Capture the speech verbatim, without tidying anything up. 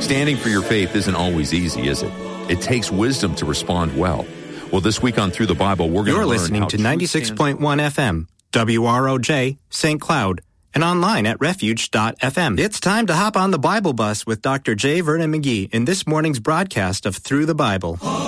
Standing for your faith isn't always easy, is it? It takes wisdom to respond well. Well, this week on Through the Bible, we're going to You're learn listening how to ninety-six point one F M, W R O J, Saint Cloud, and online at refuge dot f m. It's time to hop on the Bible bus with Doctor J. Vernon McGee in this morning's broadcast of Through the Bible.